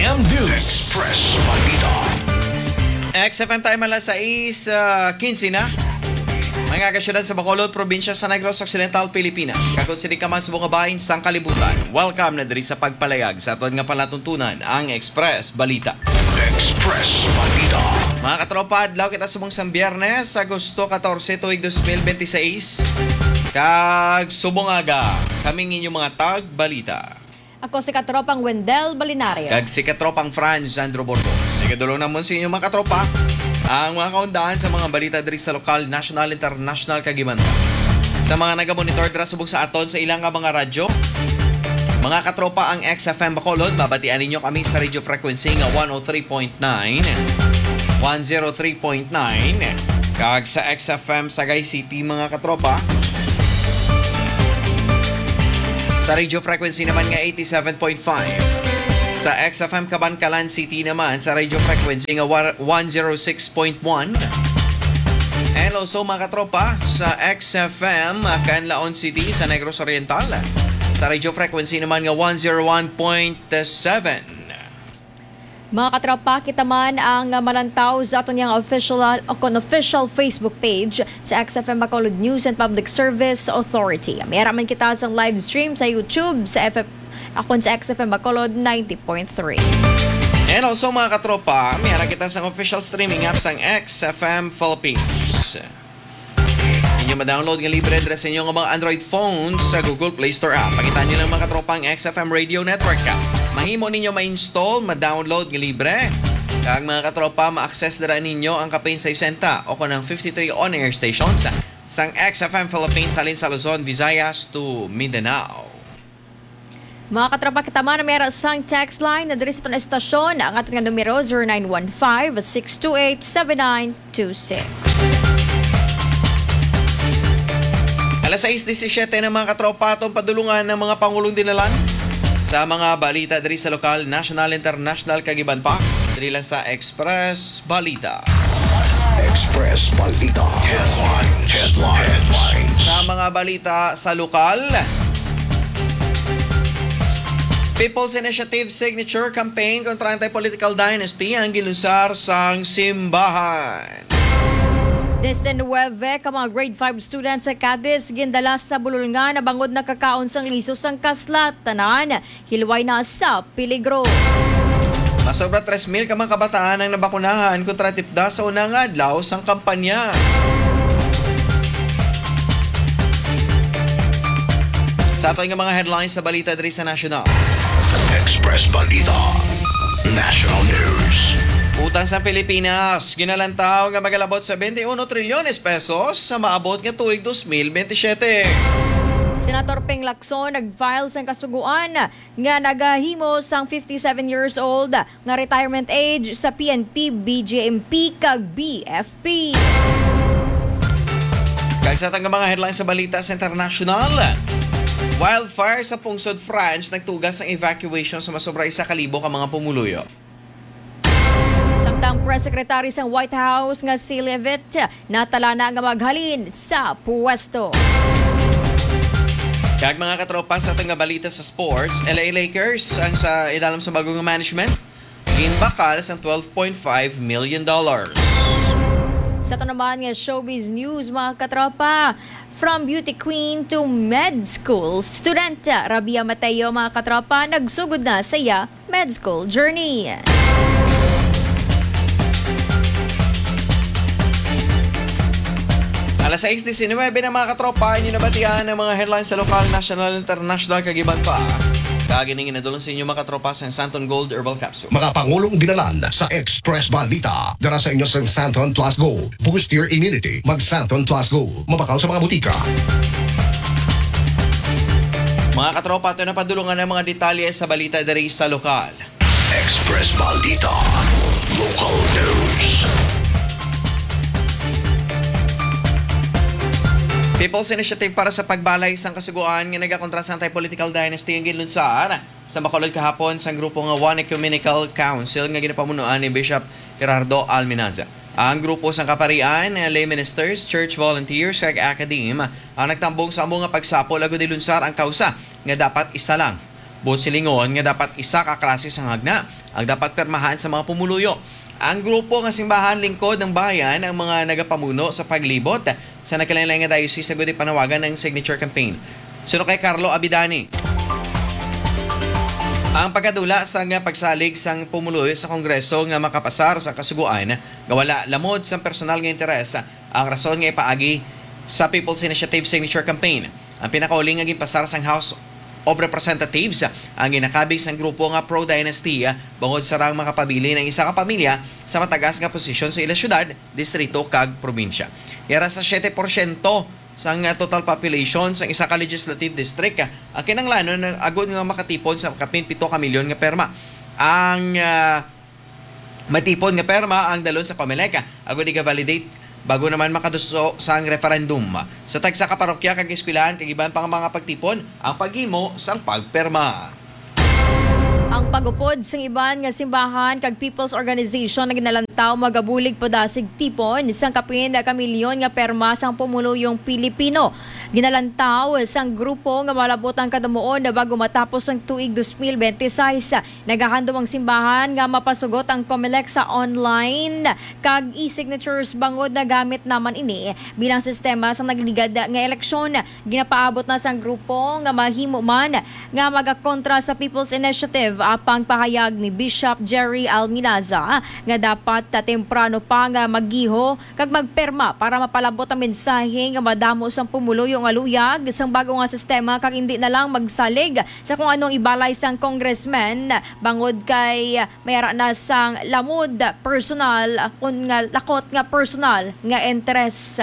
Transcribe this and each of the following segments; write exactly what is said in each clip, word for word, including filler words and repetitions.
M News. Express Balita. X F M time alas sais quinze na. Mga kasyudad sa Bacolod, probinsya sa Negros Occidental, Pilipinas. Kakonsinig ka man sa mga bahin sang kalibutan. Welcome na diri sa pagpalayag sa aton nga palatuntunan ang Express Balita. Express Balita. Mga katropa, adlaw kita subong sang Biyernes, Agosto fourteen, tuig twenty twenty-six. Kag subong aga, kaming inyong mga tag balita. Ako si katropang Wendell Balinario. Kag si katropang Franz Sandro Bordo. Sige dulong naman sa inyong mga katropa ang mga kaundahan sa mga balita diri sa lokal, national, international kagibanda. Sa mga nagamonitor dira subong sa aton sa ilang nga mga radyo, mga katropa ang X F M Bacolod, babatian ninyo kami sa radio frequency nga one oh three point nine, one oh three point nine. Kag sa X F M Sagay City mga katropa, sa radio frequency naman nga eighty-seven point five. Sa X F M Cabancalan City naman sa radio frequency nga one oh six point one. And also mga katropa sa X F M Canlaon City sa Negros Oriental sa radio frequency naman nga one oh one point seven. Mga katropa, kita man ang malantaw sa aton yang official on official Facebook page sa X F M Bacolod News and Public Service Authority. Mayroon man kita sa live stream sa YouTube sa F F akon sa X F M Bacolod ninety point three. And also mga katropa, mayroon kita sa official streaming app sang X F M Philippines. Inyo ma-download nga libre dres sa inyo nga mga Android phones sa Google Play Store app. Pakita nyo lang mga katropa ang X F M Radio Network ka. Mahimo ninyo ma-install, ma-download nga libre. Kag mga katropa, ma-access dara ninyo ang kapin sa sixty o kanang fifty-three on-air stations sang X F M Philippines halin sa Luzon, Visayas to Mindanao. Mga katropa, kita man na mayroon sang text line na diri sa itong estasyon. Ang ating numero zero nine one five, six two eight, seven nine two six. alas sais diecisiete na mga katropa, itong padulungan ng mga Pangulong Dinalan sa mga balita diri sa lokal, national, international kagiban pa. Diri lang sa Express Balita. Express Balita. Headlines. Headlines. Sa mga balita sa lokal, People's Initiative Signature Campaign kontra Anti-Political Dynasty ang gilunsar sang simbahan. nineteen ka mga grade five students sa Cadiz gindala sa bululngan na bangod na kakaon sang liso sang kaslat tanan hilway na sa peligro. Masobra tres mil ka mga kabataan ang nabakunahan kontra tipda sa unang adlaw sang kampanya. Sa ato nga mga headlines sa balita diri sa National. Express Balita. National News. Utang sa Pilipinas, ginalantaw nga magalabot sa twenty-one trilyones pesos sa maabot nga tuig twenty twenty-seven. Senator Peng Lacson nag-file sang kasuguan nga nagahimo sang fifty-seven years old nga retirement age sa P N P, B J M P kag B F P. Kaya sa tang mga headlines sa balita sa international, wildfire sa pungsod France nagtugas ang evacuation sa masobra isa kalibo ka mga pumuluyo. Samtang Press Secretary sa White House nga si Leavitt natala na nga maghalin sa pwesto. Kag mga katropa sa tanga balita sa sports, L A Lakers ang sa idalam sa bagong management ginbakal sa twelve point five million dollars. Sa ito naman nga showbiz news mga katropa, from beauty queen to med school student, Rabia Mateo mga katropa nagsugod na sa iya med school journey. alas sais diecinueve na mga katropa, inyo nabatian ng mga headlines sa lokal, national, international kagiban pa. Kagining inadulong sa inyo mga katropa sa Santon Gold Herbal Capsule. Mga Pangulong Binalan sa Express Balita. Dara sa inyo sa Santon Plus Go. Boost your immunity. Mag Santon Plus Go. Mabakaw sa mga butika. Mga katropa, ito na padulungan ng mga detalye sa balita dari sa lokal. Express Balita. Local News. People's Initiative para sa pagbalay sang kasiguan nga nagakontra sa anti-political dynasty ang gilunsar sa Bacolod kahapon sa grupo nga One Ecumenical Council nga ginapamunuan ni Bishop Gerardo Alminaza. Ang grupo sang kaparian, lay ministers, church volunteers kag academe ang nagtambong sa among nga pagsapol ago dilunsar ang kausa nga dapat isa lang Buot silingon nga dapat isa ka klase sang hagna ang dapat permahan sa mga pumuluyo. Ang grupo nga simbahan lingkod ng bayan ang mga nagapamuno sa paglibot sa nagkalain nga diocese sa gudi panawagan ng signature campaign. Suno kay Carlo Abidani. Ang pagkadula sa nga pagsalig sang pumuloy sa Kongreso nga makapasar sa kasuguan nga wala lamod sa personal nga interes ang rason nga ipaagi sa People's Initiative Signature Campaign. Ang pinakauling nga ginpasar sang House of Representatives ang ginakabig sang grupo nga pro-dynasty bangod sa rang makapabili ng isa ka pamilya sa matagas nga posisyon sa ila syudad, distrito kag probinsya. Yara sa seven percent sang total population sang isa ka legislative district ang kinanglanon ng agod nga makatipon sa kapin pito ka milyon nga perma. Ang uh, matipon nga perma ang dalon sa Comelec agod i-validate bago naman makaduso sa referendum. Sa tagsa ka parokya kag eskwelahan kag iban pang mga pagtipon ang paghimo sang pagperma. Ang pagupod sa iban nga simbahan kag people's organization na ginalantaw magabulig podasig tipon sang kapin ka milyon nga perma sang pumuluyong Pilipino. Ginalantaw sang grupo nga malabot ang kadamuon na bago matapos ang tuig twenty twenty-six. Nagahandom ang simbahan nga mapasugot ang Comelec sa online kag e-signatures bangod na gamit naman ini bilang sistema sa nagligad nga eleksyon. Ginapaabot na sang grupo nga mahimo man nga magakontra sa People's Initiative apang pahayag ni Bishop Jerry Alminaza nga dapat ta temprano pa nga maggiho kag magperma para mapalabot ang mensahe nga madamo sang pumuluyo nga luyag sang bago nga sistema kag hindi na lang magsalig sa kung anong ibalay sang congressman bangod kay mayara na sang lamod personal kun nga lakot nga personal nga interes.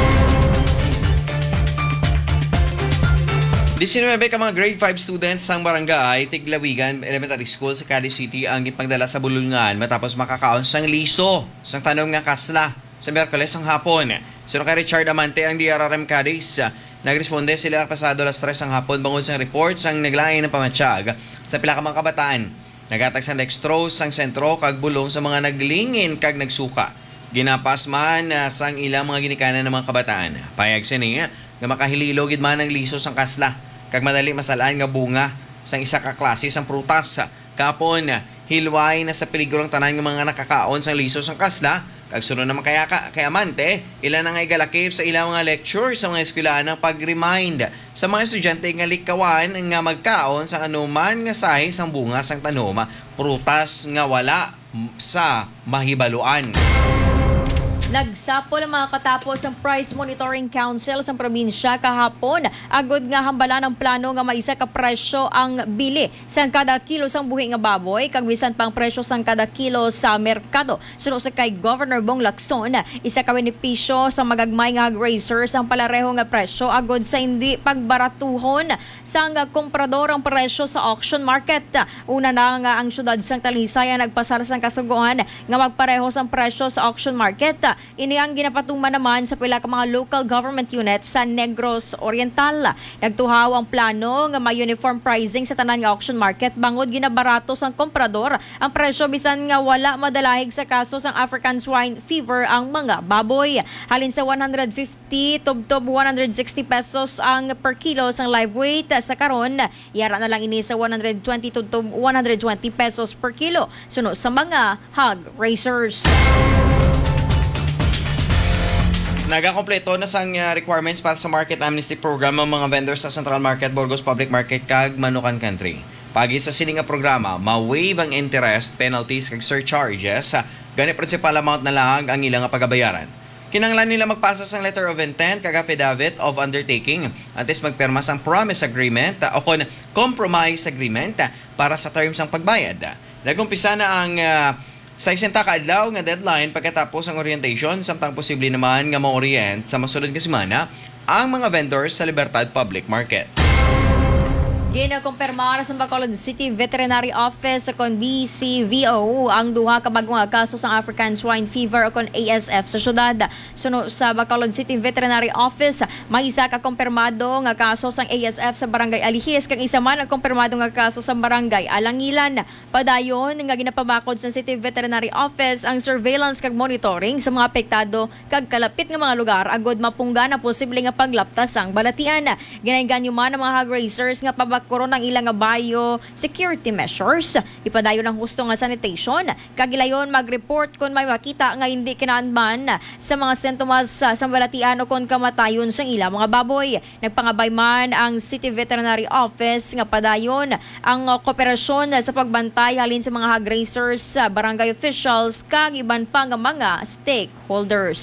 nineteen ka mga grade five students sang barangay Tiglawigan Elementary School sa Cadiz City ang gipagdala sa bulungan matapos makakaon sang liso sang tanom nga kasla sa Miyerkules sang hapon. Sino kay Richard Amante ang D R R M Cadiz. Nagresponde sila pasado alas tres sang hapon bangod sang report sang naglain ng pamatsyag sa pila ka mga kabataan. Nagatag sang dextrose sang sentro kag bulong sa mga naglingin kag nagsuka. Ginapas man uh, sang ilang mga ginikanan ng mga kabataan. Payag sini nga makahililo gid man ang liso sang kasla kag madali masalaan nga bunga sang isa ka klase sang prutas. Kapon hilway na sa peligro ang tanan ng mga nakakaon sang liso sang kasla kag sunod naman kaya ka kay Amante ilan na nga igalakip sa ilang mga lecture sa mga eskwelahan ng pag-remind sa mga estudyante nga likawan nga magkaon sa anuman nga sahi sang bunga sang tanom prutas nga wala sa mahibaluan. Nagsapol ang mga katapos ang Price Monitoring Council sa probinsya kahapon. Agod nga hambalan ang plano nga maisa ka presyo ang bili sa kada kilo sang buhi nga baboy kag bisan pang presyo sang kada kilo sa merkado. Suno sa kay Governor Bong Lacson, isa ka benepisyo sa magagmay nga grazers ang palareho nga presyo agod sa hindi pagbaratuhon sang komprador ang presyo sa auction market. Una na nga ang syudad sang Talisay ang nagpasar sang kasuguan nga magpareho sang presyo sa auction market. Ini ang ginapatuman naman sa pila ka mga local government units sa Negros Oriental. Nagtuhaw ang plano nga may uniform pricing sa tanan nga auction market bangod ginabarato sang komprador ang presyo bisan nga wala madalahig sa kaso sang African swine fever ang mga baboy. Halin sa one hundred fifty tubtob one hundred sixty pesos ang per kilo sang live weight sa karon, yara na lang ini sa one hundred twenty tubtob one hundred twenty pesos per kilo. Suno sa mga hog raisers. Nagakompleto na sang uh, requirements para sa market amnesty program ang mga vendors sa Central Market, Burgos Public Market kag Manukan Country. Pagi sa sini nga programa, ma-waive ang interest, penalties kag surcharges sa gani principal amount na lang ang ilang nga pagabayaran. Kinanglan nila magpasa sang letter of intent kag affidavit of undertaking antes magperma sang promise agreement uh, o kon compromise agreement uh, para sa terms ng pagbayad. Nagumpisa na ang uh, sa isenta ka adlaw nga deadline pagkatapos ang orientation samtang posible naman nga ma-orient sa masunod nga semana ang mga vendors sa Libertad Public Market. Ginakumpirmar sa Bacolod City Veterinary Office kon B C V O ang duha ka bagong kaso sa African swine fever o kon A S F sa syudad. Suno sa Bacolod City Veterinary Office, may isa ka kumpirmado nga kaso sa A S F sa Barangay Alihis kag isa man ang kumpirmado nga kaso sa Barangay Alangilan. Padayon nga ginapabakod sa City Veterinary Office ang surveillance kag monitoring sa mga apektado kag kalapit nga mga lugar agod mapungga na posible nga paglaptas ang balatian. Ginayganyo man ang mga hog raisers nga pabak pagkuron ng ilang nga bio security measures. Ipadayon ang husto nga sanitation. Kagilayon mag-report kung may makita nga hindi kinaanman sa mga sintomas sa sambalatian o kung kamatayon sa ilang mga baboy. Nagpangabay man ang City Veterinary Office nga padayon ang uh, kooperasyon sa pagbantay halin sa mga hog raisers, uh, barangay officials kag iban pa nga mga stakeholders.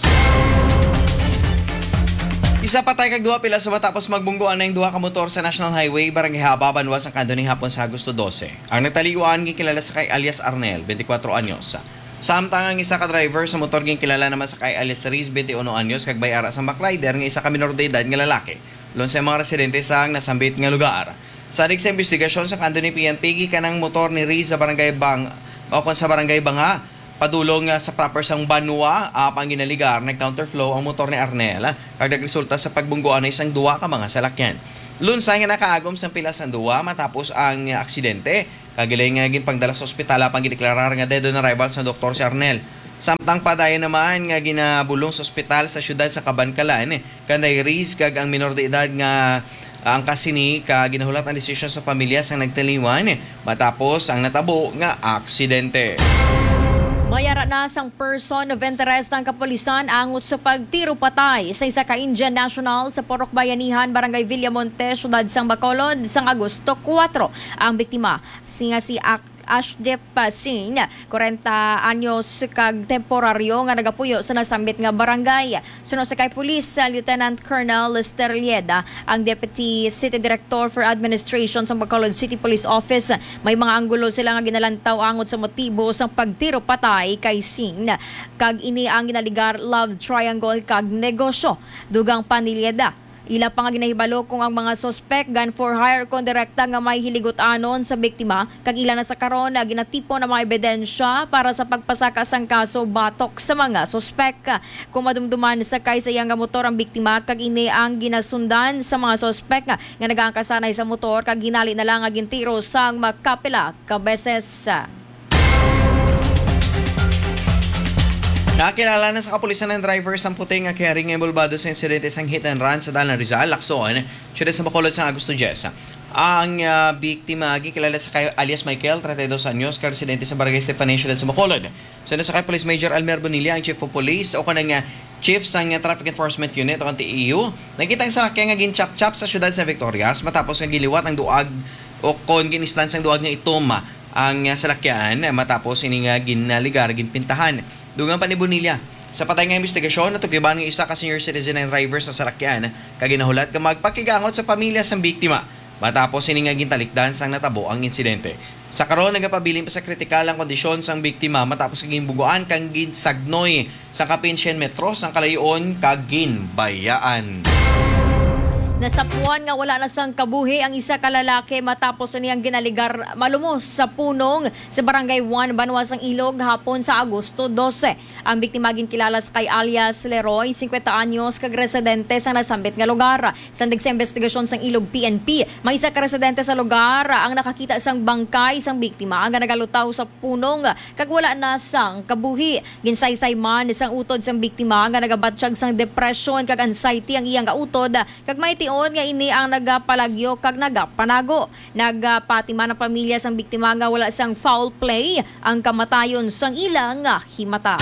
Isa pa tayo kag duha pila sa matapos magbungguan na yung duha ka motor sa National Highway, Barangay Haba, Banwas ang kanto ning hapon sa Agosto twelve. Ang nagtaliwan gikilala sa kay alias Arnel, twenty-four anyos. Samtang ang isa ka driver sa motor gikilala naman sa kay alias Riz, twenty-one anyos, kag bayara sa backrider nga isa ka minor de edad nga lalaki. Lon sa mga residente sa nasambit nga lugar. Sa rig sa investigasyon sa kanto ni P N P kanang motor ni Riz sa Barangay Bang o kon sa Barangay Banga padulong uh, sa proper sang Banwa uh, pang ginaligar nag-counterflow ang motor ni Arnel kag nagresulta sa pagbungguan ng isang duwa ka mga salakyan. Lunsay nga nakaagom sa pilas ng duwa matapos ang uh, aksidente kagilay nga ginpangdala sa ospital pang gideklarar nga dead on arrival sa doktor si Arnel. Samtang padayon naman nga ginabulong sa ospital sa syudad sa Kabankalan eh, kanday Riz kag ang minor de edad nga uh, ang kasini ka ginahulat ang desisyon sa pamilya sang nagtaliwan eh, matapos ang natabo nga aksidente. Mayara na sang person of interest ng kapulisan angot sa pagtiro patay sa isa ka Indian national sa Porok Bayanihan, Barangay Villamonte, Syudad sang Bacolod, sang Agosto four. Ang biktima singa si Ak Ashdep Singh, forty anyos kag temporaryo nga nagapuyo sa nasambit nga barangay. Suno sa kay Police uh, Lieutenant Colonel Lester Lieda, ang Deputy City Director for Administration sa Bacolod City Police Office. May mga anggulo sila nga ginalantaw angot sa motibo sang pagtiro patay kay Singh kag ini ang ginaligar love triangle kag negosyo. Dugang pa ni Lieda, ila pa nga ginahibalo kung ang mga suspect gun for hire kon direkta nga may hiligot-anon sa biktima kag ila na sa karon na ginatipo na mga ebidensya para sa pagpasaka sang kaso batok sa mga suspect. Kung madumduman sa kay sa iyang motor ang biktima kag ini ang ginasundan sa mga suspect nga, nga nagaangkasanay sa motor kag ginali na lang nga gintiro sang makapila ka beses. Nakilala na sa kapulisan ng driver sa puting nga carrying embolbado sa insidente sang hit and run sa Dalan Rizal, Lacson, syudad sa Bacolod sa Agosto ten. Ang uh, biktima gikilala sa kay alias Michael, thirty-two anyos, ka residente sa Barangay Stefania, syudad sa Bacolod. Sunod sa kay Police Major Almer Bonilla, ang Chief of Police o kanang uh, Chief sang uh, Traffic Enforcement Unit o kan T E U. Nakita ang sakyan nga ginchap-chap sa syudad sa Victorias matapos ang giliwat ang duag o kon ginistan sang duag nga itom ang uh, salakyan matapos ini nga ginaligar ginpintahan. Dugang pa ni Bonilla, sa patay nga investigasyon, natugiban ng isa ka senior citizen ng driver sa salakyan, kaginahulat ka magpakigangot sa pamilya sang biktima, matapos siningagin talikdan sang natabo ang insidente. Sa karon nagapabilin pa sa kritikal ang kondisyon sang biktima matapos kaging buguan kang ginsagnoy sa Kapinsian Metro sang kalayon kagin bayaan. Nasapuan nga wala na sang kabuhi ang isa ka lalaki matapos niyang ginaligar malumos sa punong sa Barangay one, Banwas ang Ilog hapon sa Agosto twelve. Ang biktima ginkilala sa kay alias Leroy, fifty anyos, kag residente sa nasambit nga lugar. Sandig sa investigasyon sang Ilog P N P, may isa ka residente sa lugar ang nakakita sang bangkay sang biktima ang nagalutaw sa punong kag wala na sang kabuhi. Ginsaysay man isang utod sang biktima nga nagabatsyag sang depression kag anxiety ang iyang kautod kag may on nga ini ang nagapalagyo kag nagapanago. Nagpati man ang pamilya sang biktima nga wala sang foul play ang kamatayon sang ilang himata.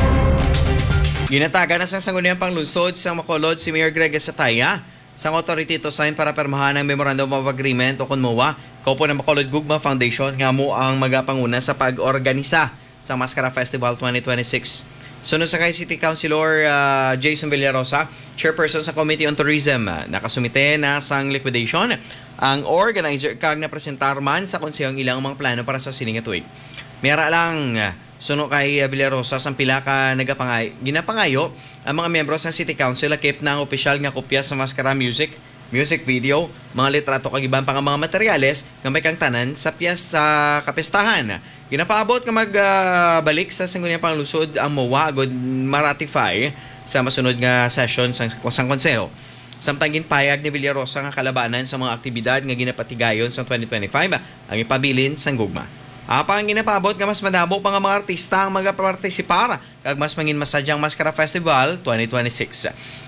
Ginatagan na sang sangguniang panglunsod sa Bacolod si Mayor Greg Sataya sang authority to sign para permahan ang Memorandum of Agreement o kun M O A kaupo ng Bacolod Gugma Foundation nga mo ang magapanguna sa pag-organisa sa Mascara Festival twenty twenty-six. Sunod sa kay City Councilor uh, Jason Villarosa, chairperson sa Committee on Tourism, uh, nakasumite na sang liquidation ang organizer kag na presentar man sa konsehong ilang mga plano para sa sining tuig. Mayara lang uh, suno kay uh, Villarosa sang pila ka nagapangay ginapangayo ang mga miyembro sa City Council akip ng opisyal nga kopya sa Mascara Music, music video, mga litrato kag ibang pang mga materyales nga may kang tanan sa piyas sa kapestahan. Ginapaabot nga magbalik uh, sa sangguniang panglusod ang M O A agad maratify sa masunod nga session sang, sang konseho. Samtang ginpayag ni Villarosa nga kalabanan sa mga aktibidad nga ginapatigayon sa twenty twenty-five ang ipabilin sang gugma. Apang ginapabot nga mas madamo pa nga mga artista ang magapartisipar kag mas mangin masadyang Mascara Festival twenty twenty-six.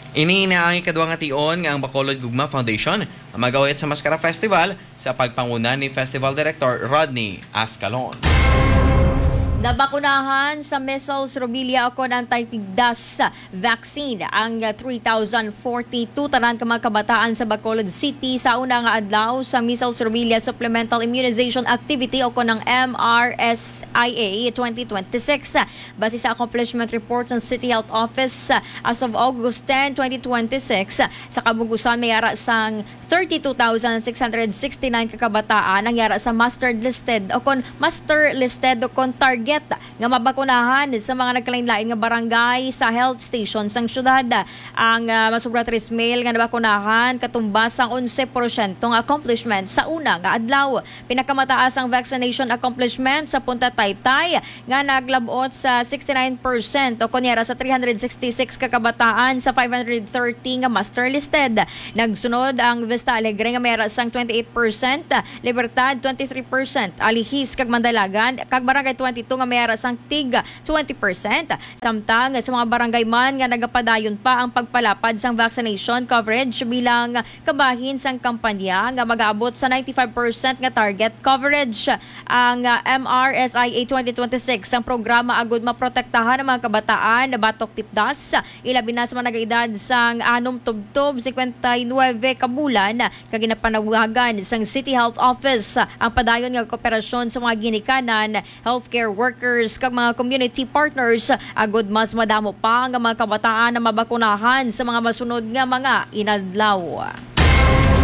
Iniina ang ikaduwa nga tion nga ang Bacolod Gugma Foundation ang magawit sa Mascara Festival sa pagpanguna ni Festival Director Rodney Ascalon. Nabakunahan sa measles, rubella o kon anti-tigdas vaccine ang three thousand forty-two tanan ka mga kabataan sa Bacolod City sa una nga adlaw sa measles, rubella supplemental immunization activity o kon ang M R S I A twenty twenty-six. Base sa accomplishment report ng City Health Office as of August tenth, twenty twenty-six, sa kabugusan may yara sang thirty-two thousand six hundred sixty-nine ka kabataan ang yara sa master listed o kon master listed o kon target nga mabakunahan sa mga nagkalain-lain nga barangay sa health station sang syudad. Ang uh, masubra tres mil nga nabakunahan katumbas ang eleven percent nga accomplishment sa una nga adlaw. Pinakamataas ang vaccination accomplishment sa Punta Taytay nga naglabot sa sixty-nine percent o kunyara sa three hundred sixty-six ka kabataan sa five hundred thirty nga master listed. Nagsunod ang Vista Alegre nga mayara sang twenty-eight percent, Libertad twenty-three percent, Alihis kag Mandalagan kag Barangay twenty-two nga mayara sang tig twenty percent. Samtang sa mga barangay man nga nagapadayon pa ang pagpalapad sang vaccination coverage bilang kabahin sang kampanya nga mag-aabot sa ninety-five percent nga target coverage. Ang M R S I A twenty twenty-six ang programa agud maprotektahan ang mga kabataan na batok tipdas ilabi na sa mga nag-edad sang anom tubtob fifty-nine kabulan kag ginapanawagan sang City Health Office ang padayon nga kooperasyon sa mga ginikanan, healthcare workers kag mga community partners agud mas madamo pa ang mga kabataan na mabakunahan sa mga masunod nga mga inadlaw.